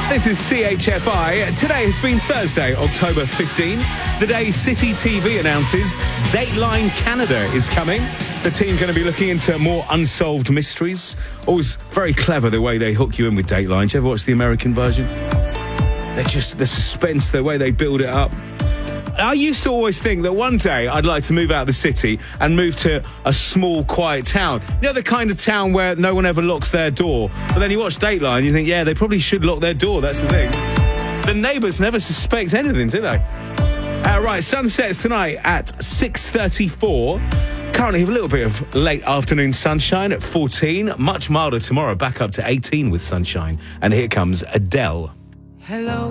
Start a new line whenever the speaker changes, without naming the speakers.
This is CHFI. Today has been Thursday, October 15, the day City TV announces Dateline Canada is coming. The team going to be looking into more unsolved mysteries. Always very clever the way they hook you in with Dateline. Do you ever watch the American version? They're just the suspense, the way they build it up. I used to always think that one day I'd like to move out of the city and move to a small, quiet town. You know, the kind of town where no one ever locks their door. But then you watch Dateline, you think, yeah, they probably should lock their door. That's the thing. The neighbours never suspect anything, do they? Right, sun sets tonight at 6:34. Currently have a little bit of late afternoon sunshine at 14. Much milder tomorrow, back up to 18 with sunshine. And here comes Adele.
Hello.